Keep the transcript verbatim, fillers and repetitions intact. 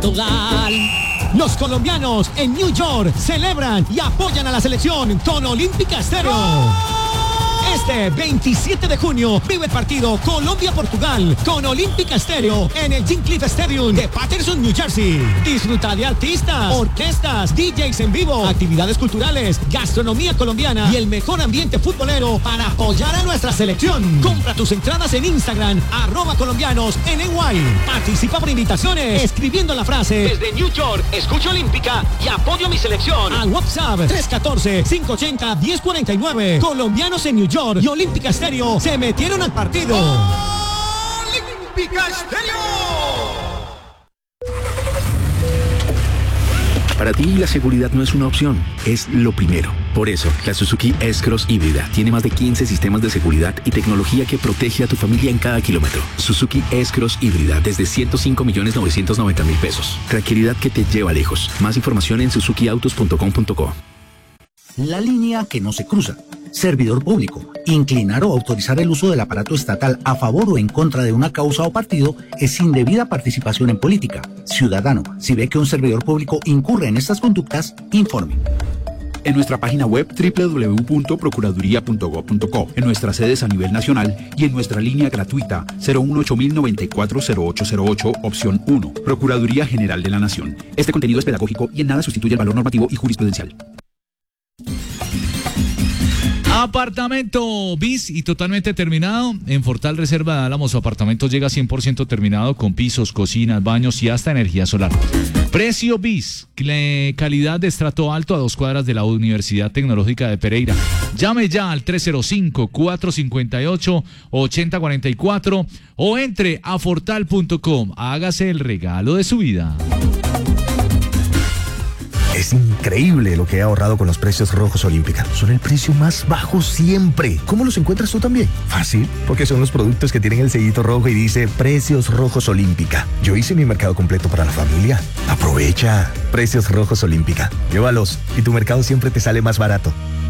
Portugal. Los colombianos en New York celebran y apoyan a la selección con Olímpica Estéreo. Este veintisiete de junio vive el partido Colombia-Portugal con Olímpica Estéreo en el Jim Cliff Stadium de Paterson, New Jersey. Disfruta de artistas, orquestas, D Js en vivo, actividades culturales, gastronomía colombiana y el mejor ambiente futbolero para apoyar a nuestra selección. Compra tus entradas en Instagram, arroba colombianos en N Y. Participa por invitaciones escribiendo la frase desde New York, escucho Olímpica y apoyo a mi selección al WhatsApp tres uno cuatro, cinco ocho cero, uno cero cuatro nueve. Colombianos en New York y Olímpica Estéreo se metieron al partido. ¡Olímpica Estéreo! Para ti la seguridad no es una opción, es lo primero. Por eso, la Suzuki S-Cross híbrida tiene más de quince sistemas de seguridad y tecnología que protege a tu familia en cada kilómetro. Suzuki S-Cross híbrida desde ciento cinco millones novecientos noventa mil pesos. Tranquilidad que te lleva lejos. Más información en suzuki autos punto com punto co. La línea que no se cruza. Servidor público. Inclinar o autorizar el uso del aparato estatal a favor o en contra de una causa o partido es indebida participación en política. Ciudadano, si ve que un servidor público incurre en estas conductas, informe. En nuestra página web doble u doble u doble u punto procuraduría punto gob punto co, en nuestras sedes a nivel nacional y en nuestra línea gratuita cero uno ocho mil noventa y cuatro cero ocho cero ocho, opción uno. Procuraduría General de la Nación. Este contenido es pedagógico y en nada sustituye el valor normativo y jurisprudencial. Apartamento bis y totalmente terminado. En Fortal Reserva de Álamo, su apartamento llega a cien por ciento terminado con pisos, cocinas, baños y hasta energía solar. Precio bis, calidad de estrato alto a dos cuadras de la Universidad Tecnológica de Pereira. Llame ya al tres cero cinco, cuatro cinco ocho, ocho cero cuatro cuatro o entre a fortal punto com. Hágase el regalo de su vida. Es increíble lo que he ahorrado con los precios rojos Olímpica. Son el precio más bajo siempre. ¿Cómo los encuentras tú también? Fácil, porque son los productos que tienen el sellito rojo y dice Precios Rojos Olímpica. Yo hice mi mercado completo para la familia. Aprovecha. Precios Rojos Olímpica. Llévalos y tu mercado siempre te sale más barato.